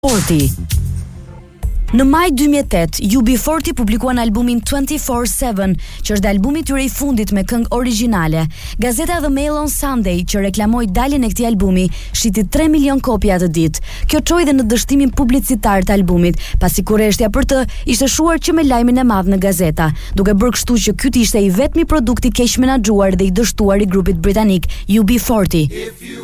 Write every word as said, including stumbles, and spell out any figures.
Forti. Në maj dy mijë e tetë, U B forty publikuan albumin twenty-four seven, që është albumi i tyre i fundit me këngë origjinale. Gazeta The Mail on Sunday, që reklamoi daljen e këtij albumi, shiti tre milion kopja atë ditë. Kjo çoi dhe në dështimin publicitar të albumit, pasi kurreshtja për të ishte shuar që me lajmin e madh në gazeta, duke bërë kështu që ky ishte i vetmi produkt i keq menaxhuar dhe i dështuar i grupit britanik U B forty.